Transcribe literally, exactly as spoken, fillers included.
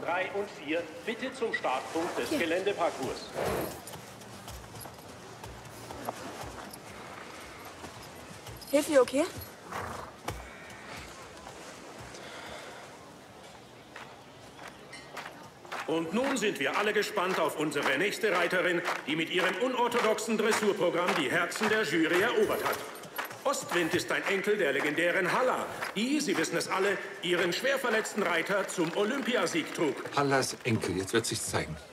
drei und vier bitte zum Startpunkt des Geländeparcours. Hilfe, okay? Und nun sind wir alle gespannt auf unsere nächste Reiterin, die mit ihrem unorthodoxen Dressurprogramm die Herzen der Jury erobert hat. Ostwind ist ein Enkel der legendären Halla, die, Sie wissen es alle, ihren schwer verletzten Reiter zum Olympiasieg trug. Hallas Enkel, jetzt wird sich's zeigen.